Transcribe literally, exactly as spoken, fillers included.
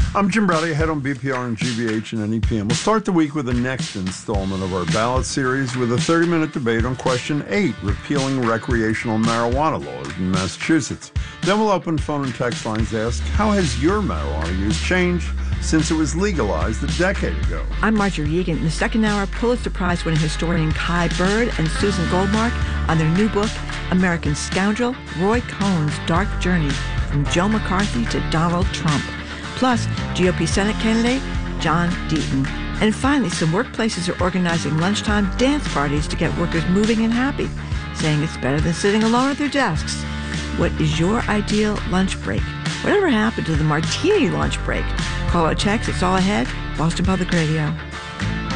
I'm Jim Browdy, head on B P R and G B H and N E P M. We'll start the week with the next installment of our ballot series with a thirty-minute debate on question eight, repealing recreational marijuana laws in Massachusetts. Then we'll open phone and text lines to ask, how has your marijuana use changed since it was legalized a decade ago? I'm Marjorie Egan. In the second hour, Pulitzer Prize-winning historian Kai Bird and Susan Goldmark on their new book, American Scoundrel, Roy Cohn's Dark Journey from Joe McCarthy to Donald Trump. Plus, G O P Senate candidate John Deaton. And finally, some workplaces are organizing lunchtime dance parties to get workers moving and happy, saying it's better than sitting alone at their desks. What is your ideal lunch break? Whatever happened to the martini lunch break? Call or text, it's all ahead. Boston Public Radio.